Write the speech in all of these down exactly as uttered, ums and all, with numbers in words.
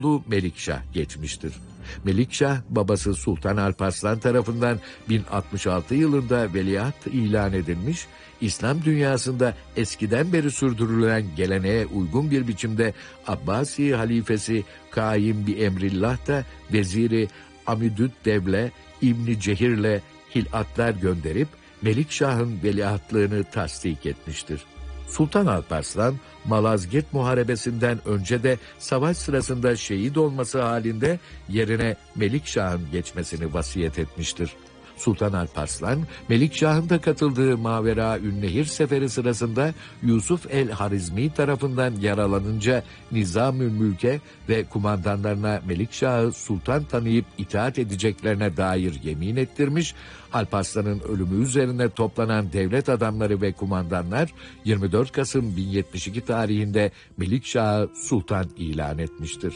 oğlu Melikşah geçmiştir. Melikşah, babası Sultan Alparslan tarafından bin altmış altı yılında veliaht ilan edilmiş, İslam dünyasında eskiden beri sürdürülen geleneğe uygun bir biçimde Abbasi halifesi Kaim bi Emrillah da veziri Amidüd Devle İbni Cehir'le hilatlar gönderip Melikşah'ın veliahtlığını tasdik etmiştir. Sultan Alparslan, Malazgirt Muharebesi'nden önce de savaş sırasında şehit olması halinde yerine Melikşah'ın geçmesini vasiyet etmiştir. Sultan Alparslan, Melikşah'ın da katıldığı Mavera-ün-Nehir seferi sırasında Yusuf el-Harizmi tarafından yaralanınca Nizam-ül-Mülk'e ve kumandanlarına Melikşah'ı sultan tanıyıp itaat edeceklerine dair yemin ettirmiş, Alparslan'ın ölümü üzerine toplanan devlet adamları ve kumandanlar yirmi dört Kasım bin yetmiş iki tarihinde Melikşah'ı sultan ilan etmiştir.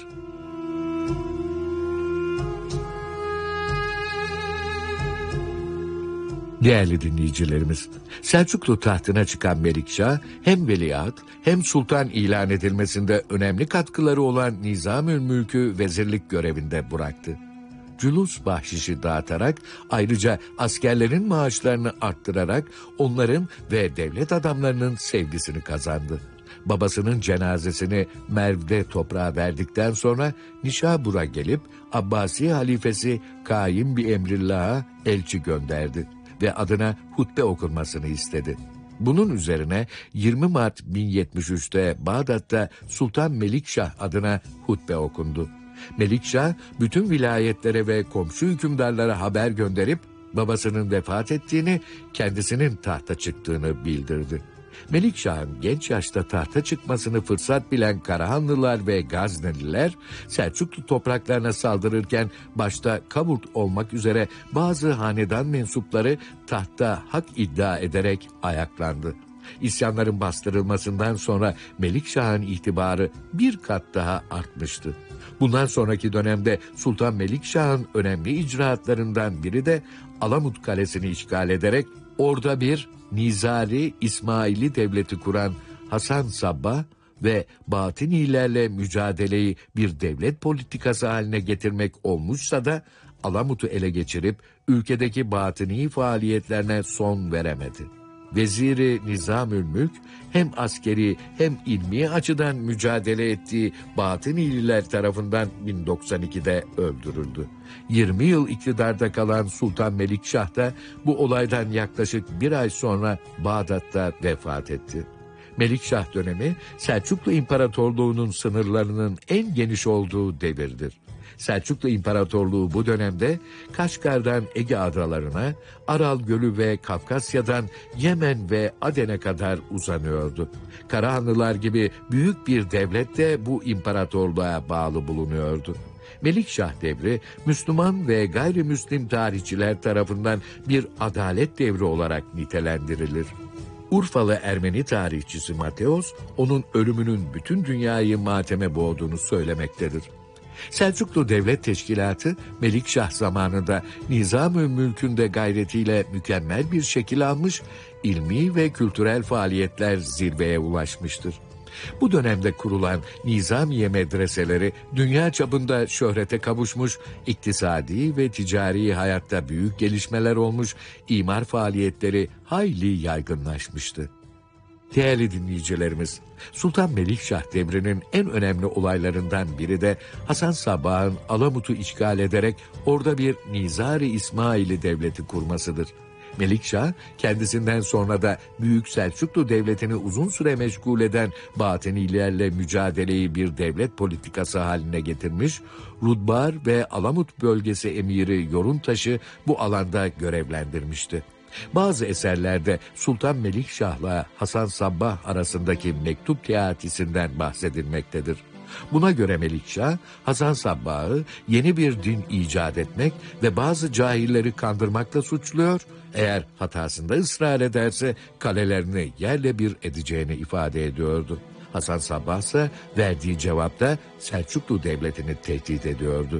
Değerli dinleyicilerimiz, Selçuklu tahtına çıkan Melikşah hem veliaht hem sultan ilan edilmesinde önemli katkıları olan Nizam-ül-Mülk'ü vezirlik görevinde bıraktı. Cülus bahşişi dağıtarak, ayrıca askerlerin maaşlarını arttırarak onların ve devlet adamlarının sevgisini kazandı. Babasının cenazesini Merv'de toprağa verdikten sonra Nişabur'a gelip Abbasi halifesi Kaim bi Emrillah'a elçi gönderdi ve adına hutbe okunmasını istedi. Bunun üzerine yirmi Mart bin yetmiş üçte Bağdat'ta Sultan Melikşah adına hutbe okundu. Melikşah bütün vilayetlere ve komşu hükümdarlara haber gönderip babasının vefat ettiğini, kendisinin tahta çıktığını bildirdi. Melikşah'ın genç yaşta tahta çıkmasını fırsat bilen Karahanlılar ve Gazneliler, Selçuklu topraklarına saldırırken başta Kaburt olmak üzere bazı hanedan mensupları tahta hak iddia ederek ayaklandı. İsyanların bastırılmasından sonra Melikşah'ın itibarı bir kat daha artmıştı. Bundan sonraki dönemde Sultan Melikşah'ın önemli icraatlarından biri de Alamut Kalesi'ni işgal ederek orada bir Nizari İsmaili devleti kuran Hasan Sabbah ve Batınilerle mücadeleyi bir devlet politikası haline getirmek olmuşsa da Alamut'u ele geçirip ülkedeki batıni faaliyetlerine son veremedi. Veziri Nizam-ül-Mülk hem askeri hem ilmi açıdan mücadele ettiği Batınililer tarafından bin doksan ikide öldürüldü. yirmi yıl iktidarda kalan Sultan Melikşah da bu olaydan yaklaşık bir ay sonra Bağdat'ta vefat etti. Melikşah dönemi Selçuklu İmparatorluğu'nun sınırlarının en geniş olduğu devirdir. Selçuklu İmparatorluğu bu dönemde Kaşgar'dan Ege adalarına, Aral Gölü ve Kafkasya'dan Yemen ve Aden'e kadar uzanıyordu. Karahanlılar gibi büyük bir devlet de bu imparatorluğa bağlı bulunuyordu. Melikşah devri, Müslüman ve gayrimüslim tarihçiler tarafından bir adalet devri olarak nitelendirilir. Urfalı Ermeni tarihçisi Mateos, onun ölümünün bütün dünyayı mateme boğduğunu söylemektedir. Selçuklu Devlet Teşkilatı, Melikşah zamanında Nizam-ı Mülk'ün de gayretiyle mükemmel bir şekil almış, ilmi ve kültürel faaliyetler zirveye ulaşmıştır. Bu dönemde kurulan Nizamiye medreseleri dünya çapında şöhrete kavuşmuş, iktisadi ve ticari hayatta büyük gelişmeler olmuş, imar faaliyetleri hayli yaygınlaşmıştı. Değerli dinleyicilerimiz, Sultan Melikşah devrinin en önemli olaylarından biri de Hasan Sabbah'ın Alamut'u işgal ederek orada bir Nizari İsmaili devleti kurmasıdır. Melikşah, kendisinden sonra da Büyük Selçuklu Devleti'ni uzun süre meşgul eden Batınilerle mücadeleyi bir devlet politikası haline getirmiş, Rudbar ve Alamut bölgesi emiri Yoruntaş'ı bu alanda görevlendirmişti. Bazı eserlerde Sultan Melikşah'la Hasan Sabbah arasındaki mektup teatisinden bahsedilmektedir. Buna göre Melikşah, Hasan Sabbah'ı yeni bir din icat etmek ve bazı cahilleri kandırmakla suçluyor, eğer hatasında ısrar ederse kalelerini yerle bir edeceğini ifade ediyordu. Hasan Sabbah ise verdiği cevapta Selçuklu Devleti'ni tehdit ediyordu.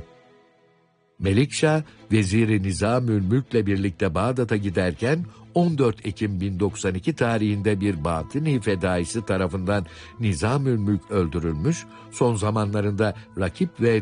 Melikşah, Veziri Nizam-ül-Mülk'le birlikte Bağdat'a giderken on dört Ekim bin doksan iki tarihinde bir Batıni fedaisi tarafından Nizam-ül-Mülk öldürülmüş, son zamanlarında rakip ve